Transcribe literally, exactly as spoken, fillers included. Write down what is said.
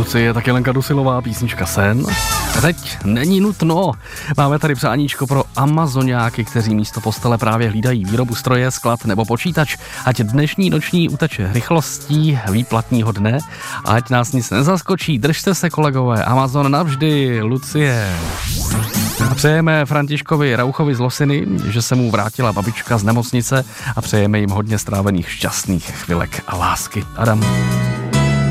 Lucie, tak Jelenka Dusilová, písnička Sen. A teď není nutno. Máme tady přáníčko pro amazoniáky, kteří místo postele právě hlídají výrobu stroje, sklad nebo počítač. Ať dnešní noční uteče rychlostí výplatního dne, ať nás nic nezaskočí. Držte se, kolegové, Amazon navždy, Lucie. A přejeme Františkovi Rauchovi z Losiny, že se mu vrátila babička z nemocnice, a přejeme jim hodně strávených šťastných chvilek a lásky. Adam.